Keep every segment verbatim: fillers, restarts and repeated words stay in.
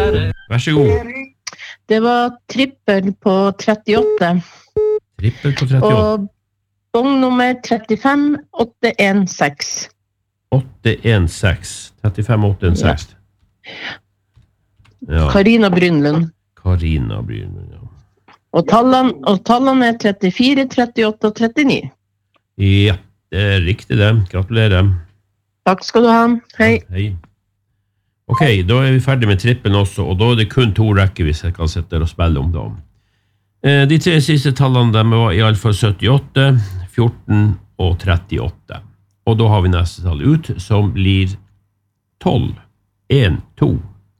Vær så god. Det var trippel på trettiåtte. Trippel på trettiåtte. Og bong nummer trettifem åtte en seks. åtte en seks. trettifem åtte en seks. Ja. Karina Brynlund. Karina Brynlund, ja. Og tallene, og tallene er trettifire, trettiåtte og trettini. Ja, det er riktig det. Gratulerer. Takk skal du ha. Hei. Hei. Ok, da er vi ferdig med trippen også, og da er det kun to rekker hvis jeg kan sette der og spille om dem. De tre siste tallene dem var i alle fall syttiåtte, fjorten og trettiåtte. Og da har vi neste tall ut, som blir tolv. en, to.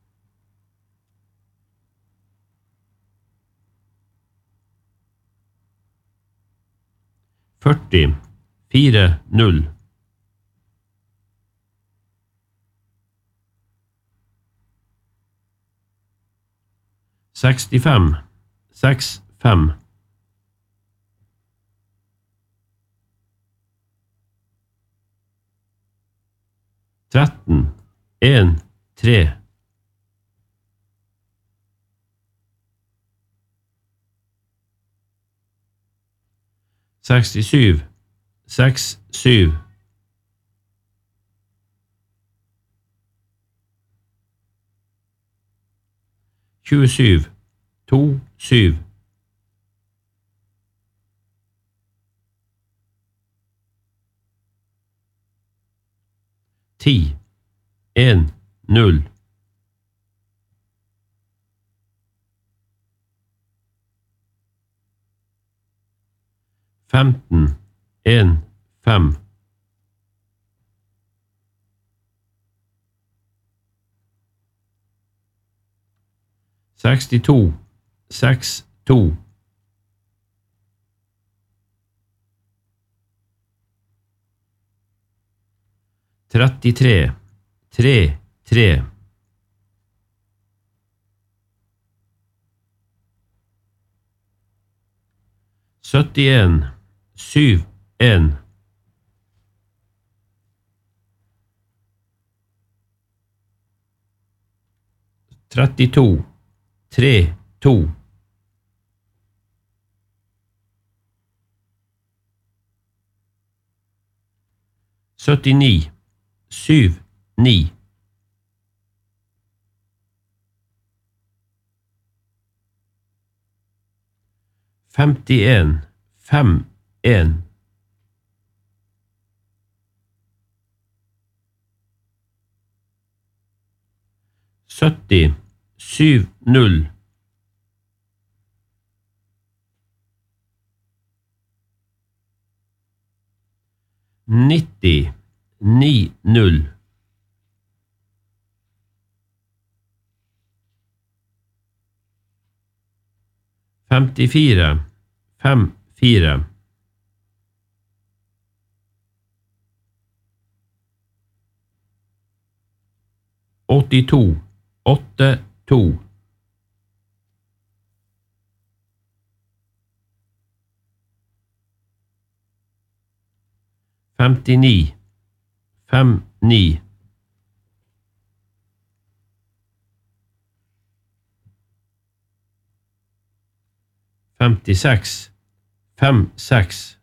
førti, fire, null. sekstifem, seks, fem. tretten, en, tre. sekstisju, seks, syv. tjuesju, to, syv. ti, en, null. femten, en, fem. sekstito, seks, to. trettitre, tre, tre. syttien, syv, en. trettito, tre, to. syttini, syv, ni. femtien, fem, en. sytti, syv, null. nitti, ni, null. femtifire, fem, fire. åttito, åtte, to. femtini, fem, ni. femtiseks, fem, seks.